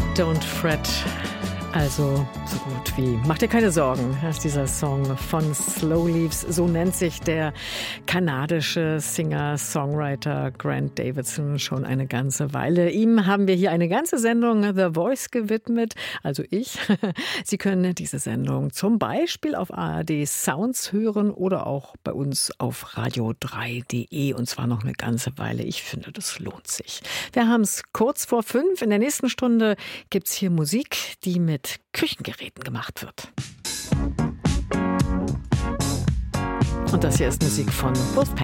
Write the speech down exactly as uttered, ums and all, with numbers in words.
Don't fret. Also so gut wie Mach dir keine Sorgen, das ist dieser Song von Slow Leaves. So nennt sich der kanadische Singer-Songwriter Grant Davidson schon eine ganze Weile. Ihm haben wir hier eine ganze Sendung The Voice gewidmet, also ich. Sie können diese Sendung zum Beispiel auf A R D Sounds hören oder auch bei uns auf radio drei punkt de und zwar noch eine ganze Weile. Ich finde, das lohnt sich. Wir haben es kurz vor fünf. In der nächsten Stunde gibt es hier Musik, die mit Küchengeräten gemacht wird. Und das hier ist Musik von Wolfpack.